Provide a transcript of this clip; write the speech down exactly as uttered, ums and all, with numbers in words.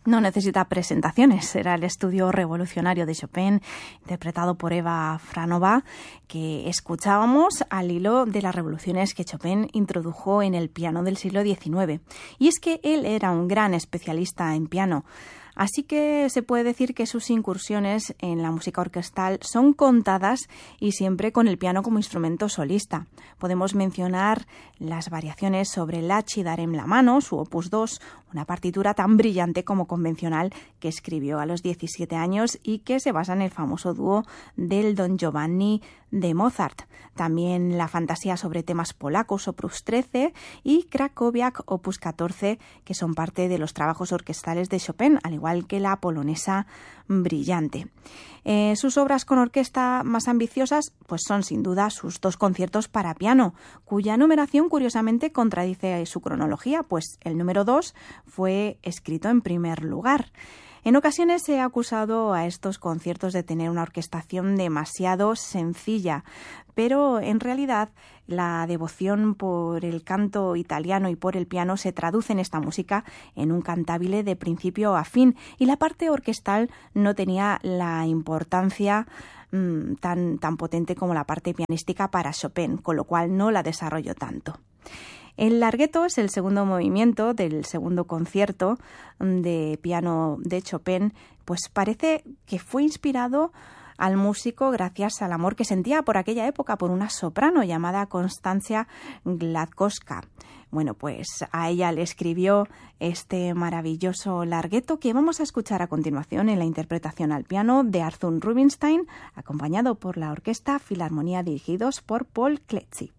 No necesita presentaciones, era el estudio revolucionario de Chopin, interpretado por Eva Franova, que escuchábamos al hilo de las revoluciones que Chopin introdujo en el piano del siglo diecinueve. Y es que él era un gran especialista en piano. Así que se puede decir que sus incursiones en la música orquestal son contadas y siempre con el piano como instrumento solista. Podemos mencionar las variaciones sobre el Laci Darem la mano, su opus dos, una partitura tan brillante como convencional que escribió a los diecisiete años y que se basa en el famoso dúo del Don Giovanni de Mozart. También la fantasía sobre temas polacos, opus trece, y Krakowiak, opus catorce, que son parte de los trabajos orquestales de Chopin, al igual que la polonesa brillante. Eh, sus obras con orquesta más ambiciosas pues son sin duda sus dos conciertos para piano, cuya numeración curiosamente contradice su cronología, pues el número dos fue escrito en primer lugar. En ocasiones se ha acusado a estos conciertos de tener una orquestación demasiado sencilla, pero en realidad la devoción por el canto italiano y por el piano se traduce en esta música en un cantabile de principio a fin, y la parte orquestal no tenía la importancia mmm, tan, tan potente como la parte pianística para Chopin, con lo cual no la desarrolló tanto. El larghetto es el segundo movimiento del segundo concierto de piano de Chopin, pues parece que fue inspirado al músico gracias al amor que sentía por aquella época por una soprano llamada Konstancja Gladkowska. Bueno, pues a ella le escribió este maravilloso larghetto que vamos a escuchar a continuación en la interpretación al piano de Arthur Rubinstein, acompañado por la Orquesta Filarmonía dirigidos por Paul Clechy.